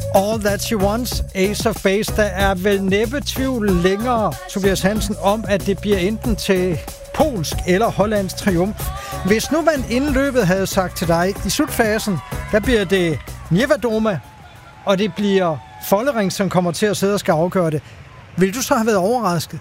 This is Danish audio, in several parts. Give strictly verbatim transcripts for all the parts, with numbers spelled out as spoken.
All That She Wants, Ace of Base. Der er vel næppe tvivl længere, Tobias Hansen, om, at det bliver enten til polsk eller hollandsk triumf. Hvis nu man inden løbet havde sagt til dig, i slutfasen, der bliver det Niewiadoma, og det bliver Follering, som kommer til at sidde og skal afgøre det, vil du så have været overrasket?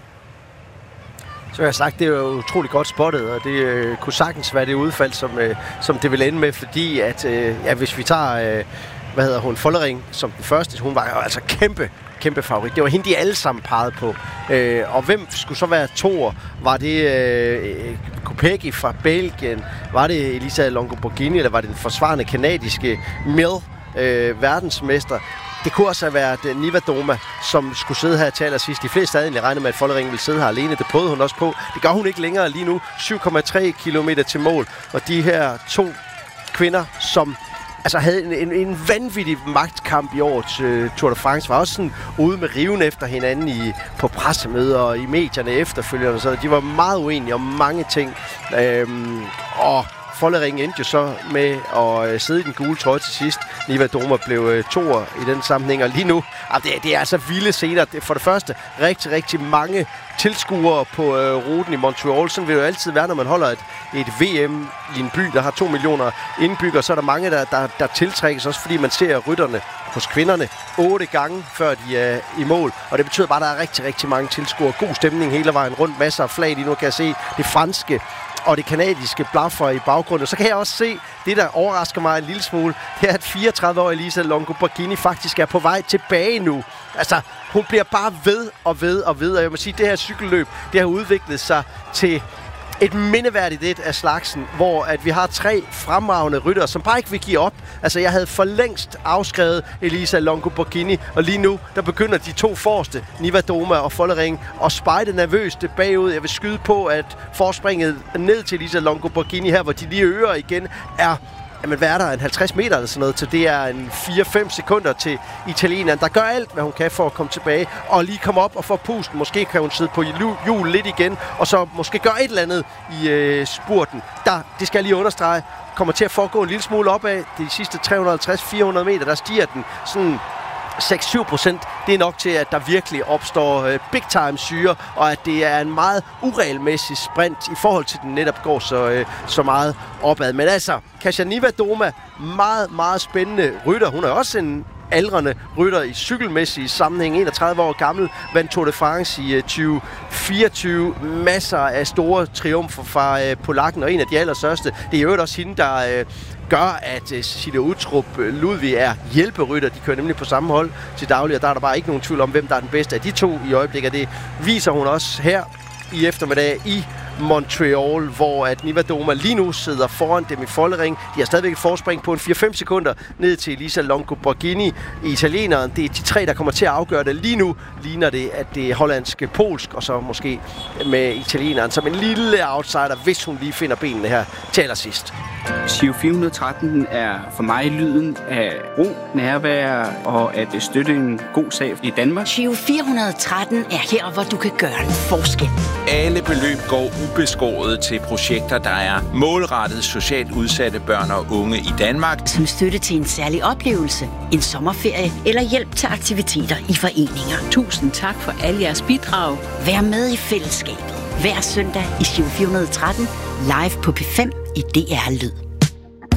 Så jeg har sagt, det er jo utroligt godt spottet, og det øh, kunne sagtens være det udfald, som, øh, som det vil ende med, fordi at, øh, ja, hvis vi tager, øh, hvad hedder hun, Follering som den første, hun var jo altså kæmpe, kæmpe favorit. Det var hende, de alle sammen pegede på. Øh, og hvem skulle så være toer? Var det øh, Kopecky fra Belgien? Var det Elisa Longo-Borghini, eller var det den forsvarende kanadiske Mill, øh, verdensmester? Det kunne også have været Niewiadoma, som skulle sidde her til allersidst. De fleste havde egentlig regnet med, at Follering ville sidde her alene. Det prøvede hun også på. Det gør hun ikke længere lige nu. syv komma tre kilometer til mål. Og de her to kvinder, som altså havde en, en, en vanvittig magtkamp i årets uh, Tour de France, var også sådan ude med riven efter hinanden i, på pressemøder og i medierne efterfølgende. Så de var meget uenige om mange ting. Øhm, og Follering endte jo så med at sidde i den gule trøje til sidst. Niewiadoma blev toer i den sammenhæng, og lige nu, det er, det er altså vilde scener. For det første, rigtig, rigtig mange tilskuere på øh, ruten i Montreal. Sådan vil det jo altid være, når man holder et, et V M i en by, der har to millioner indbyggere. Så er der mange, der, der, der tiltrækkes, også fordi man ser rytterne hos kvinderne otte gange, før de er i mål. Og det betyder bare, at der er rigtig, rigtig mange tilskuere. God stemning hele vejen rundt. Masser af flag. Lige nu kan jeg se det franske og det kanadiske blaffer i baggrunden. Så kan jeg også se, det der overrasker mig en lille smule, det er, at fireogtredive-årige Elisa Longo-Borghini faktisk er på vej tilbage nu. Altså, hun bliver bare ved og ved og ved. Og jeg må sige, at det her cykelløb, det har udviklet sig til et mindeværdigt et af slagsen, hvor at vi har tre fremragende ryttere, som bare ikke vil give op. Altså, jeg havde for længst afskrevet Elisa Longo-Borghini, og lige nu, der begynder de to forreste, Niewiadoma og Follering, at spejde nervøst bagud. Jeg vil skyde på, at forspringet ned til Elisa Longo-Borghini her, hvor de lige øger igen, er jamen, hvad er der? En halvtreds meter eller sådan noget, så det er en fire fem sekunder til italieneren, der gør alt, hvad hun kan for at komme tilbage, og lige komme op og få pusten. Måske kan hun sidde på hjul lidt igen, og så måske gøre et eller andet i øh, spurten. Der, det skal jeg lige understrege, kommer til at foregå en lille smule opad. De sidste tre hundrede og halvtreds til fire hundrede meter, der stiger den sådan seks til syv procent, det er nok til, at der virkelig opstår øh, big time syre, og at det er en meget uregelmæssig sprint i forhold til, den netop går så, øh, så meget opad. Men altså, Kasia Niewiadoma, meget, meget spændende rytter. Hun er også en aldrende rytter i cykelmæssig sammenhæng, enogtredive år gammel, vandt Tour de France i uh, tyve fireogtyve. Masser af store triumfer fra uh, polakken, og en af de allerstørste. Det er jo også hende, der uh, gør, at uh, Cecilia Uttrup uh, Ludvig er hjælperytter. De kører nemlig på samme hold til daglig, og der er der bare ikke nogen tvivl om, hvem der er den bedste af de to i øjeblikket. Det viser hun også her i eftermiddag i Montreal, hvor at Niewiadoma lige nu sidder foran dem i Follering. De har stadigvæk et forspring på en fire fem sekunder ned til Elisa Longo-Borghini. Italieneren, det er de tre, der kommer til at afgøre det. Lige nu ligner det, at det er hollandske, polsk, og så måske med italieneren som en lille outsider, hvis hun lige finder benene her til allersidst. Giro fire hundrede og tretten er for mig lyden af ro, nærvær og at støtte en god sag i Danmark. Giro fire hundrede og tretten er her, hvor du kan gøre en forskel. Alle beløb går ubeskåret til projekter, der er målrettet socialt udsatte børn og unge i Danmark. Som støtte til en særlig oplevelse, en sommerferie eller hjælp til aktiviteter i foreninger. Tusind tak for alle jeres bidrag. Vær med i fællesskabet hver søndag i Giro fire hundrede og tretten live på P fem i D R Lyd.